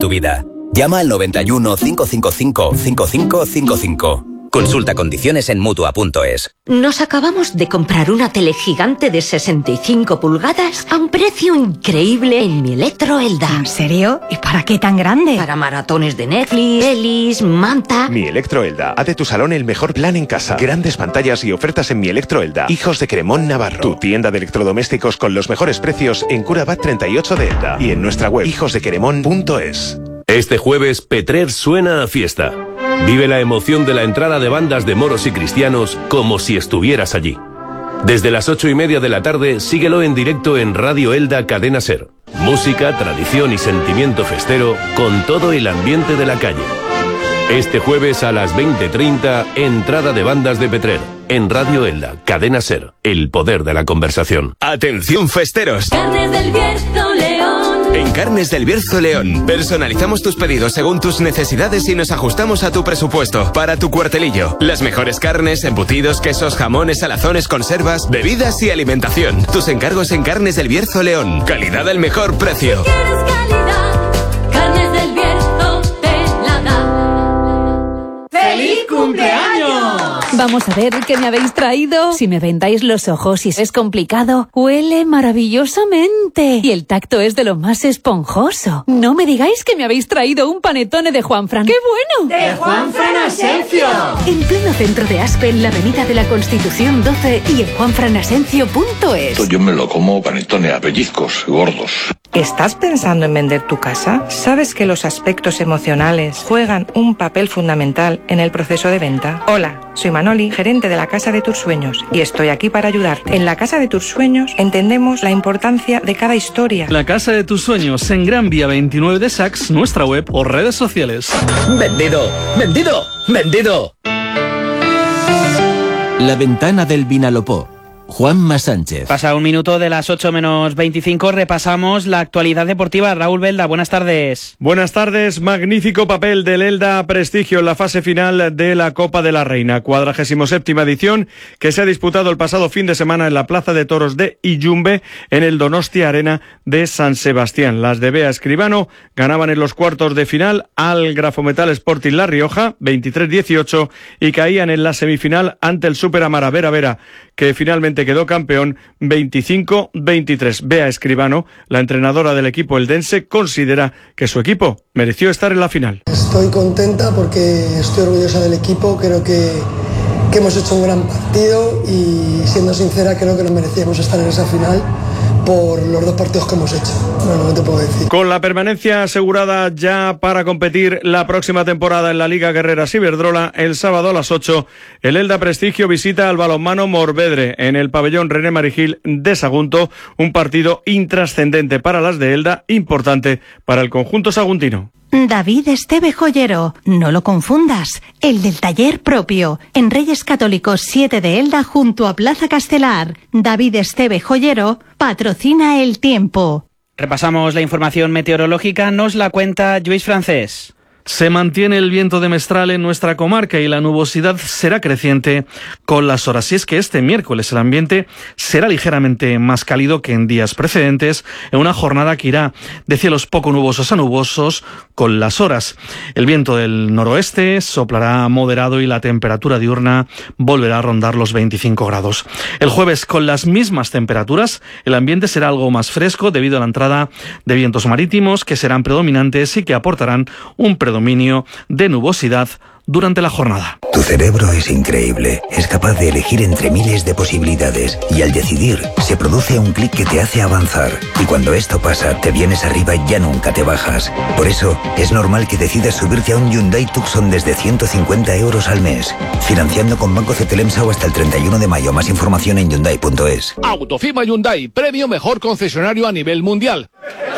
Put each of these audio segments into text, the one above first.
tu vida. Llama al 91 555 5555. Consulta condiciones en Mutua.es. Nos acabamos de comprar una tele gigante de 65 pulgadas a un precio increíble en Mi Electro Elda. ¿En serio? ¿Y para qué tan grande? Para maratones de Netflix, pelis, manta... Mi Electro Elda. Haz de tu salón el mejor plan en casa. Grandes pantallas y ofertas en Mi Electro Elda. Hijos de Cremón, Navarro. Tu tienda de electrodomésticos con los mejores precios en Curabat 38 de Elda. Y en nuestra web hijosdequeremón.es. Este jueves, Petrer suena a fiesta. Vive la emoción de la entrada de bandas de moros y cristianos como si estuvieras allí. Desde las 8:30 de la tarde, síguelo en directo en Radio Elda Cadena Ser. Música, tradición y sentimiento festero con todo el ambiente de la calle. Este jueves a las 20:30, entrada de bandas de Petrer. En Radio Elda Cadena Ser, el poder de la conversación. ¡Atención festeros! Carnes del Bierzo León. En Carnes del Bierzo León, personalizamos tus pedidos según tus necesidades y nos ajustamos a tu presupuesto. Para tu cuartelillo, las mejores carnes, embutidos, quesos, jamones, salazones, conservas, bebidas y alimentación. Tus encargos en Carnes del Bierzo León. Calidad al mejor precio. Si quieres calidad, Carnes del Bierzo te la da. ¡Feliz cumpleaños! Vamos a ver qué me habéis traído. Si me vendáis los ojos y es complicado, huele maravillosamente. Y el tacto es de lo más esponjoso. No me digáis que me habéis traído un panetone de Juanfran. ¡Qué bueno! ¡De Juanfran Asencio! En pleno centro de Aspe, en la avenida de la Constitución 12 y en juanfranasencio.es. Yo me lo como panetone a pellizcos gordos. ¿Estás pensando en vender tu casa? ¿Sabes que los aspectos emocionales juegan un papel fundamental en el proceso de venta? Hola, soy Manoli, gerente de la Casa de tus Sueños, y estoy aquí para ayudarte. En la Casa de tus Sueños entendemos la importancia de cada historia. La Casa de tus Sueños en Gran Vía 29 de Sax, nuestra web o redes sociales. ¡Vendido! ¡Vendido! ¡Vendido! La ventana del Vinalopó. Juanma Sánchez. Pasa un minuto de las 8:25, repasamos la actualidad deportiva. Raúl Belda, buenas tardes. Buenas tardes, magnífico papel del Elda Prestigio en la fase final de la Copa de la Reina, 47ª edición, que se ha disputado el pasado fin de semana en la Plaza de Toros de Illumbe, en el Donostia Arena de San Sebastián. Las de Bea Escribano ganaban en los cuartos de final al Grafometal Sporting La Rioja, 23-18, y caían en la semifinal ante el Super Amara Vera Vera, que finalmente quedó campeón 25-23. Bea Escribano, la entrenadora del equipo eldense, considera que su equipo mereció estar en la final. Estoy contenta porque estoy orgullosa del equipo, creo que hemos hecho un gran partido y, siendo sincera, creo que nos merecíamos estar en esa final por los dos partidos que hemos hecho. No te puedo decir. Con la permanencia asegurada ya para competir la próxima temporada en la Liga Guerreras Iberdrola, el sábado a las 8, el Elda Prestigio visita al Balonmano Morvedre en el pabellón René Marigil de Sagunto, un partido intrascendente para las de Elda, importante para el conjunto saguntino. David Esteve Joyero, no lo confundas, el del taller propio, en Reyes Católicos 7 de Elda junto a Plaza Castelar. David Esteve Joyero patrocina el tiempo. Repasamos la información meteorológica, nos la cuenta Lluís Francés. Se mantiene el viento de mestral en nuestra comarca y la nubosidad será creciente con las horas. Y es que este miércoles el ambiente será ligeramente más cálido que en días precedentes, en una jornada que irá de cielos poco nubosos a nubosos con las horas. El viento del noroeste soplará moderado y la temperatura diurna volverá a rondar los 25 grados. El jueves, con las mismas temperaturas, el ambiente será algo más fresco debido a la entrada de vientos marítimos que serán predominantes y que aportarán un predominio de nubosidad durante la jornada. Tu cerebro es increíble, es capaz de elegir entre miles de posibilidades y al decidir se produce un clic que te hace avanzar, y cuando esto pasa te vienes arriba y ya nunca te bajas. Por eso es normal que decidas subirte a un Hyundai Tucson desde 150 euros al mes, financiando con Banco Cetelemsa hasta el 31 de mayo. Más información en Hyundai.es. Autofima Hyundai, premio mejor concesionario a nivel mundial.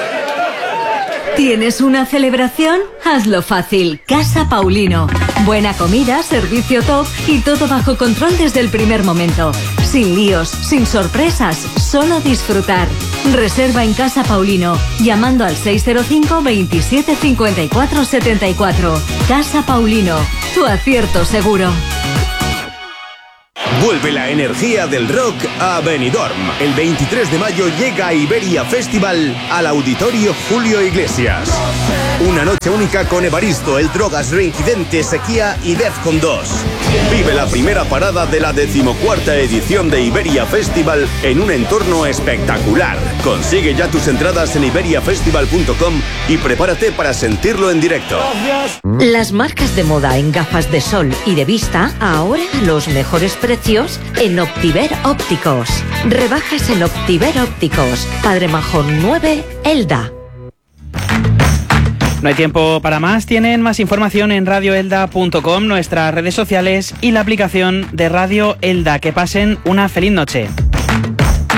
¿Tienes una celebración? Hazlo fácil. Casa Paulino. Buena comida, servicio top y todo bajo control desde el primer momento. Sin líos, sin sorpresas, solo disfrutar. Reserva en Casa Paulino, llamando al 605 27 54 74. Casa Paulino, tu acierto seguro. Vuelve la energía del rock a Benidorm. El 23 de mayo llega Iberia Festival al Auditorio Julio Iglesias. Una noche única con Evaristo, El Drogas, Reincidente, Sequía y Defcon 2. Vive la primera parada de la 14ª edición de Iberia Festival en un entorno espectacular. Consigue ya tus entradas en iberiafestival.com y prepárate para sentirlo en directo. Las marcas de moda en gafas de sol y de vista ahora a los mejores precios en Optiver Ópticos. Rebajas en Optiver Ópticos. Padre Majón 9, Elda. No hay tiempo para más. Tienen más información en radioelda.com, nuestras redes sociales y la aplicación de Radio Elda. Que pasen una feliz noche.